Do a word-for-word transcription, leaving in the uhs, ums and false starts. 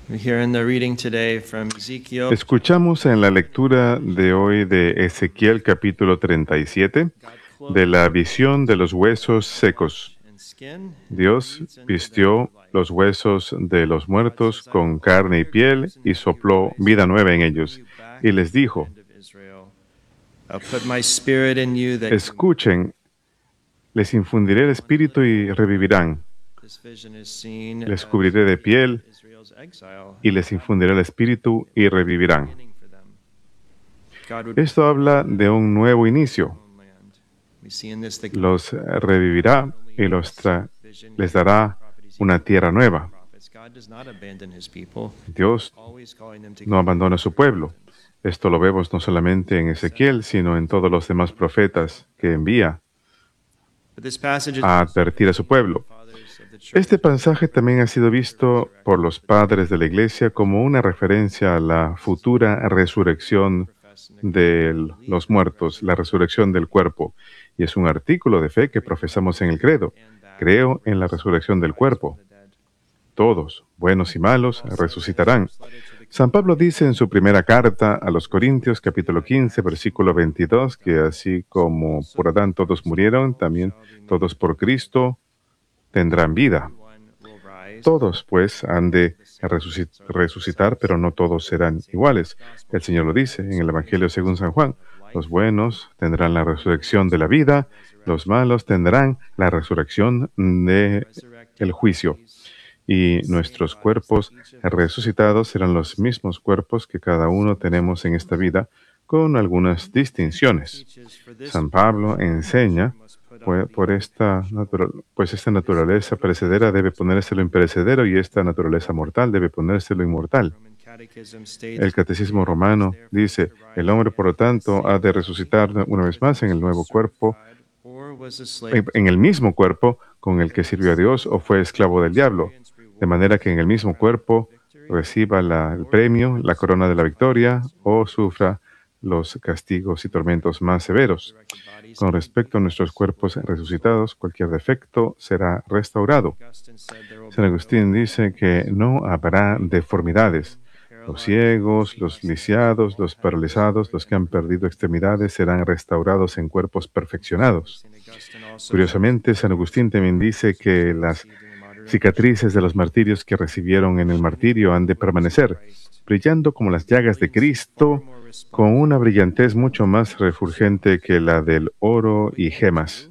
We hear in the reading today from Ezekiel. Escuchamos en la lectura de hoy de Ezequiel capítulo treinta y siete de la visión de los huesos secos. Dios vistió los huesos de los muertos con carne y piel y sopló vida nueva en ellos. Y les dijo, escuchen, les infundiré el espíritu y revivirán. Les cubriré de piel y les infundiré el espíritu y revivirán. Esto habla de un nuevo inicio. Los revivirá y los tra- les dará una tierra nueva. Dios no abandona a su pueblo. Esto lo vemos no solamente en Ezequiel, sino en todos los demás profetas que envía a advertir a su pueblo. Este pasaje también ha sido visto por los padres de la Iglesia como una referencia a la futura resurrección de los muertos, la resurrección del cuerpo. Y es un artículo de fe que profesamos en el credo. Creo en la resurrección del cuerpo. Todos, buenos y malos, resucitarán. San Pablo dice en su primera carta a los Corintios, capítulo quince, versículo veintidós, que así como por Adán todos murieron, también todos por Cristo tendrán vida. Todos, pues, han de resucit- resucitar, pero no todos serán iguales. El Señor lo dice en el Evangelio según San Juan. Los buenos tendrán la resurrección de la vida, los malos tendrán la resurrección del juicio. Y nuestros cuerpos resucitados serán los mismos cuerpos que cada uno tenemos en esta vida, con algunas distinciones. San Pablo enseña, pues, por esta, natural, pues esta naturaleza perecedera debe ponerse lo imperecedero y esta naturaleza mortal debe ponerse lo inmortal. El Catecismo Romano dice, el hombre, por lo tanto, ha de resucitar una vez más en el nuevo cuerpo, en, en el mismo cuerpo con el que sirvió a Dios o fue esclavo del diablo, de manera que en el mismo cuerpo reciba la, el premio, la corona de la victoria, o sufra los castigos y tormentos más severos. Con respecto a nuestros cuerpos resucitados, cualquier defecto será restaurado. San Agustín dice que no habrá deformidades. Los ciegos, los lisiados, los paralizados, los que han perdido extremidades serán restaurados en cuerpos perfeccionados. Curiosamente, San Agustín también dice que las cicatrices de los martirios que recibieron en el martirio han de permanecer, brillando como las llagas de Cristo, con una brillantez mucho más refulgente que la del oro y gemas.